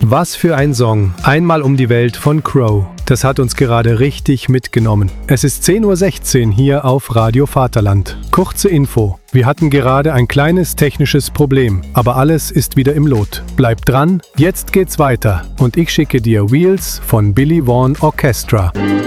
Was für ein Song. Einmal um die Welt von Crow. Das hat uns gerade richtig mitgenommen. Es ist 10:16 Uhr hier auf Radio Vaterland. Kurze Info. Wir hatten gerade ein kleines technisches Problem, aber alles ist wieder im Lot. Bleib dran, jetzt geht's weiter und ich schicke dir Wheels von Billy Vaughn Orchestra.